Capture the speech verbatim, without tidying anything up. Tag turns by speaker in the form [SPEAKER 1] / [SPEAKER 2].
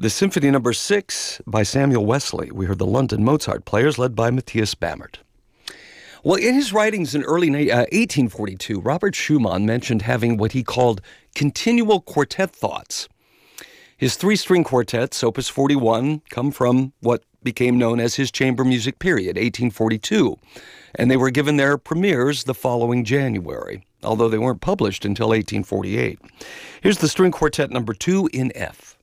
[SPEAKER 1] The Symphony Number Six by Samuel Wesley. We heard the London Mozart Players led by Matthias Bammert. Well, in his writings in early uh, eighteen forty-two, Robert Schumann mentioned having what he called continual quartet thoughts. His three-string quartets, Opus forty-one, come from what became known as his chamber music period, eighteen forty-two, and they were given their premieres the following January, although they weren't published until eighteen forty-eight. Here's the string quartet number two in F.